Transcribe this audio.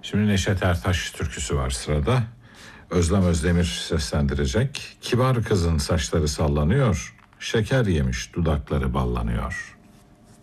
Şimdi Neşet Ertaş türküsü var sırada. Özlem Özdemir seslendirecek. Kibar kızın saçları sallanıyor, şeker yemiş dudakları ballanıyor.